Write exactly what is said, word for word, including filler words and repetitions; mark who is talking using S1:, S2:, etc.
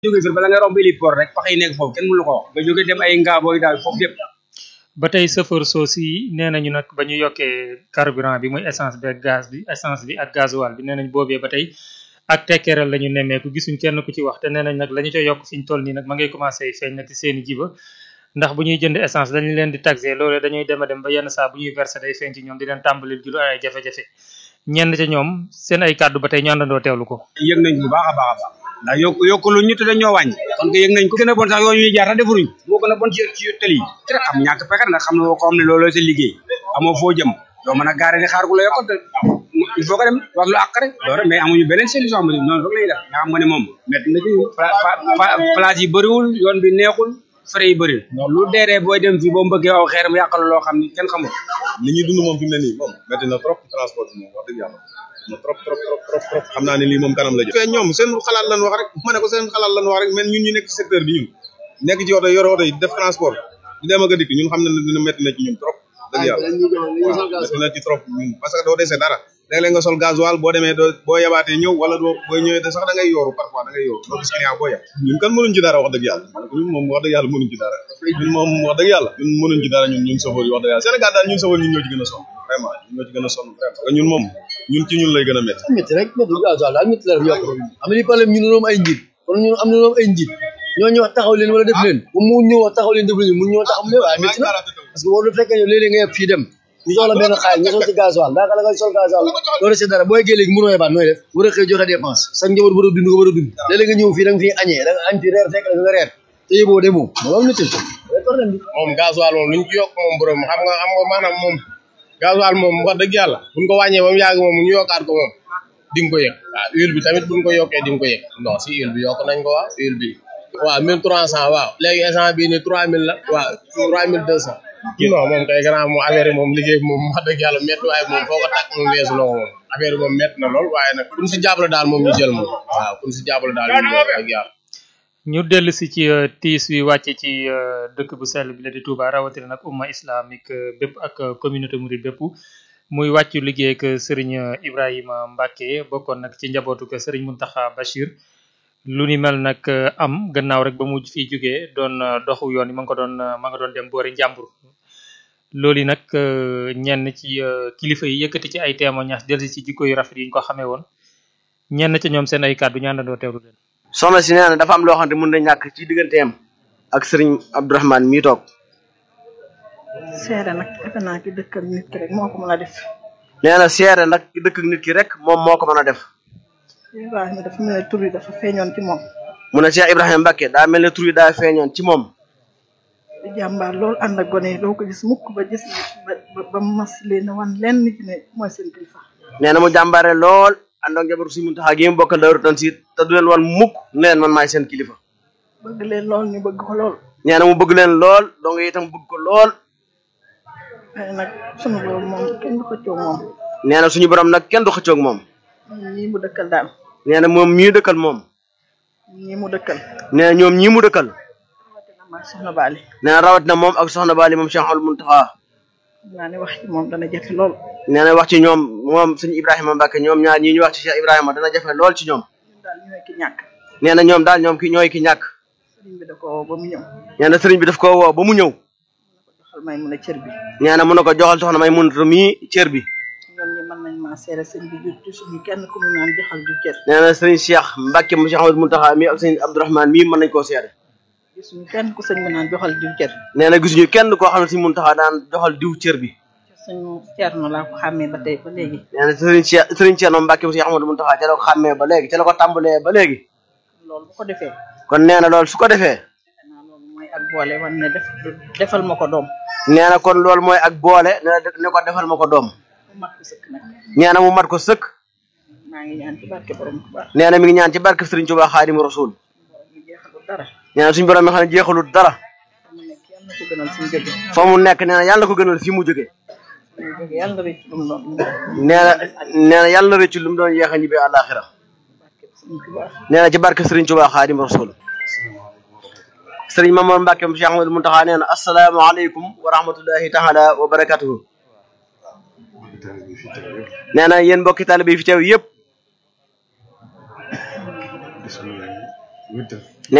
S1: jóge fi bala nga romb héliport rek pax yi nekk foofu kenn mënu la ko wax nga jóge dem ay ngaabooy daal foofu yëpp.
S2: ba tey chauffeur soos yi nee nañu nag ba ñu yokkee carburant bi muy essence bi ak gaz bi essence bi ak gasoil bi nee nañ boobee ba tey ak tekkeeral la ñu nemmeeku gisuñ kenn ku ci wax te nee nañ nag la ñu ca yokk fi ñu toll nii nag ma ngay commencé feeñ nag ci seeni jiba ndax bu ñuy jënd essence dañu leen di taxé loolu dañuy dem a dem ba yenn saa bu ñuy versé day feeñ ci ñoom di leen tàmbalil julu ay jafe-jafe ñenn ca ñoom seen ay kàddu ba tey ñu àndandoo teewlu ko.
S1: yëg nañ bu baax a baax a baax ndax yokk yokk lu ñu te dañoo wàññi kon que yëg nañ ko gën a bon sax yooyu ñuy jaar sax defuruñ moo gën a bon ci ci tëli yi ci rek xam ñàkk pexe ndax xam ne ko xam ne looloo sa liggéey amoo foo jëm doo mën a gaare ni xaar gu la yokkal te il faut que dem wax lu àq rek loolu mais amuñu beneen solution ma noonu rek lay def nga xam nga ne moom métti na ci place yi bëriwul yoon bi neexul frais yi bëriwul lu deeree booy dem fii boo mbëggee aw xeer mu yàqal loo xam ni kenn xamul
S3: li ñuy dund moom fi mu ne nii moom métti na trop transport bi moom wax dëgg yàlla na trop trop trop trop trop xam naa ne lii moom kanam la jëm. fee ñoom seen xalaat lan wax rek ma ne ko seen xalaat lan wax rek mais ñun ñu nekk ci secteur bi ñun nekk ci oto yore oto yi def transport di dem ak a dikk ñun xam nañ ne dina métti na ci ñun trop dëgg yàlla waaw métti na ci trop ñun parce que doo dese dara léeg-léeg nga sol gasoil boo demee doo boo yabaatee ñëw wala doo boo ñëwee sax da ngay yooru parfois da ngay yooru doo gis client boo yab ñun kan mënuñ ci dara wax dëgg yàlla ñun moom wax dëgg yàlla mënuñ ci dara ñun moom wax dëgg yàlla ñun mënuñ ci dara ñun ñun chauffeur yi wax dëgg yàlla Sénégal daal ñun chauffeur ñun ñoo ci gën a sonn vraiment ñun ñoo ci gën a sonn vraiment parce que ñun moom ñun ci ñun lay gën a métti
S4: métti rek métti gasoil daal métti la def yokk am na li problème ñun ñoom ay njiit kon ñun am na ñoom ay njiit ñoo ñu wax taxaw leen wala def leen bu mu ñu wax taxaw leen def leen mun ñoo taxaw leen waaye métti na parce que boo du fekkee léeg-léeg nga yeb fii dem ñu soxla benn xaalis nga sol ci gasoil daaka la nga sol gasoil doo dese dara boo yeggee léegi mënoo yebaat nooy def war a xëy joxe dépense sa njaboot war a dund nga war a dund léeg-léeg nga ñëw fii da nga fii añee da nga añ fi reer fekk la nga reer te yóbboo demoo loolu métti
S5: moom gasoil moom lu ñu ci yokk moom borom xam nga xam nga maanaam moom gasoil moom wax dëgg yàlla buñ ko wàññee ba mu yàgg moom ñu yokkaat ko moom di nga ko yëg waaw huile bi tamit buñ ko yokkee di nga ko yëg non si huile bi yokk nañ ko waaw huile bi waaw mille trois cent waaw léegi instant bii ni trois mille la waaw trois mille deux cent non moom kay grand moom affaire yi moom liggéey bi moom wax dëgg yàlla métti waaye moom foo ko tàkk moom weesu na ko moom affaire yi moom métti na lool waaye nag kuñ si jàppale daal moom ñu jël moom waaw kuñ si jàppale daal ñu jël ak yàlla
S2: ñu dellu si ci tiis wi wàcce ci dëkk bu sell bi la di Touba rawatina nag umma islamique bépp ak communauté mouride bépp muy wàccu liggéey ak Serigne Ibrahima Mbacke bokkoon nag ci njabootu ko Serigne Mountakha Bachir lu ni mel nag am gannaaw rek ba mu fi jógee doon doxu yoon yi ma nga ko doon ma nga doon dem boori njàmbur loolu yi nag ñenn ci kilifa yi yëkkati ci ay témoignages dellu si ci jikko yu rafet yi ñu ko xamee woon ñenn ca ñoom seen ay kàddu ñu àndandoo teewlu leen.
S6: soxna si nee na dafa am loo xam ne mën na ñàkk ci digganteem ak Serigne Abdourahmane mii toog.
S7: seere nag defe naa ki dëkk ak nit ki rek moo ko mën a def.
S6: nee na seere nag ki dëkk ak nit ki rek moom moo ko mën a def.
S7: Ibrahima dafa mel ne tur yi dafa feeñoon ci moom.
S6: mu ne Cheikh Ibrahima Mbacke daa mel ne tur yi daa feeñoon ci moom.
S7: di jàmbaar lool ànd ak gone yi doo ko gis mukk ba gis ba ba mas leen a wan lenn ci ne mooy seen kilifa.
S6: nee na mu jàmbaare lool ànd ak njabootu si Muntaxa gi mu bokkal Daaru Tansiir te du leen wan mukk ne leen man maay seen kilifa.
S7: bëgg leen lool ñu bëgg ko lool.
S6: nee na mu bëgg leen lool dong itam bëgg ko lool.
S7: waaye nag sunu borom moom kenn du xëccoog moom.
S6: nee na suñu borom nag kenn du xëccoog moom.
S7: ñii mu dëkkal daal.
S6: nee na moom mii dëkkal moom.
S7: ñii mu dëkkal.
S6: nee na ñoom ñii mu dëkkal.
S7: rawatina ma soxna Bali.
S6: nee na rawat na moom ak soxna Bali moom Cheikh Ahmadou Mountakha.
S7: naa ne wax ci moom dana jafe lool.
S6: nee na wax ci ñoom moom suñu Ibrahima Mbacke ñoom ñaar ñii ñu wax ci Cheikh Ibrahima dana jafe lool ci ñoom.
S7: daal ñooy ki ñàkk.
S6: nee na ñoom daal ñoom ki ñooy ki ñàkk.
S7: sëriñ bi da ko woo ba mu ñëw.
S6: nee na sëriñ bi daf ko woo ba mu ñëw.
S7: joxal may mun a cër bi.
S6: nee na mun na ko joxal soxna may mun a mii cër bi.
S7: ñoom ñi mën nañ maa seere sëñ bi jur ci suñu kenn ku mu naan joxal du cër.
S6: nee na sëriñ Cheikh Mbacke mu Cheikh Ahmadou Mountakha mii ak sëriñ Abdourahmane mii mën nañ koo seere.
S7: gisuñu kenn ku sëñ bi naan joxal diw cër.
S6: nee na gisuñu kenn koo xam ne sëriñ Mountakha daan joxal diw cër bi.
S7: suñu Ceerno laa ko xàmmee ba tey ba léegi.
S6: nee na sëriñ Cheikh sëriñ Ceerno Mbacke mu Cheikh Ahmadou Mountakha ca la ko xàmmee ba léegi ca la ko tàmbalee ba léegi.
S7: loolu bu ko defee.
S6: kon nee na loolu su ko defee.
S7: loolu mooy ak boole wan ne def defal ma ko doom.
S6: nee na kon loolu mooy ak boole ne ne ko defal ma ko doom.
S7: mu mat ko sëkk nag.
S6: nee na mu mat ko sëkk.
S7: maa ngi ñaan ci barke borom Tuubaa.
S6: nee na mi ngi ñaan ci barke Sëriñ Tuubaa Xaadimu Rasuul. nee na suñu borom mi xam ne jeexalut dara. fa mu nekk nee na yàlla na ko gënal fi mu jóge. nee na nee na yàlla na rëcc lu mu doon yeex a ñibbi àllaaxira. nee na ci barke Sëriñ Tuubaa Xaadimu Rasuul. Sëriñ Mamoor Mbacke mu Cheikh Ahmadou Mountakha nee na asalaamaaleykum wa rahmatullahi taala wa barakatuhu. nee na yéen mbokki taalibe yi fi teew yëpp.
S3: huit heures